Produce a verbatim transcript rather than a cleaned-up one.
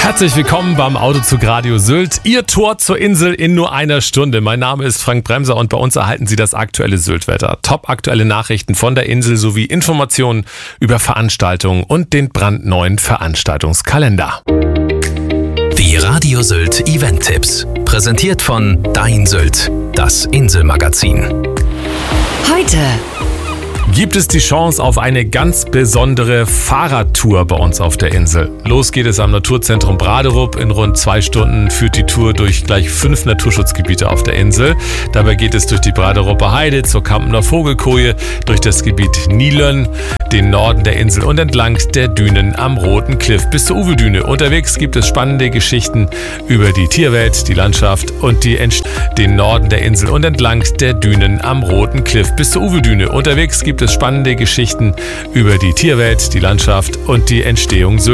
Herzlich willkommen beim Autozug Radio Sylt. Ihr Tor zur Insel in nur einer Stunde. Mein Name ist Frank Bremser und bei uns erhalten Sie das aktuelle Sylt-Wetter. Top aktuelle Nachrichten von der Insel sowie Informationen über Veranstaltungen und den brandneuen Veranstaltungskalender. Die Radio Sylt Event-Tipps. Präsentiert von Dein Sylt, das Inselmagazin. Heute gibt es die Chance auf eine ganz besondere Fahrradtour bei uns auf der Insel. Los geht es am Naturzentrum Braderup. In rund zwei Stunden führt die Tour durch gleich fünf Naturschutzgebiete auf der Insel. Dabei geht es durch die Braderupper Heide zur Kampener Vogelkoje, durch das Gebiet Nilön, den Norden der Insel und entlang der Dünen am Roten Kliff bis zur Uvedüne. Unterwegs gibt es spannende Geschichten über die Tierwelt, die Landschaft und die Entst- den Norden der Insel und entlang der Dünen am Roten Kliff bis zur Uvedüne. Unterwegs gibt es spannende Geschichten über die Tierwelt, die Landschaft und die Entstehung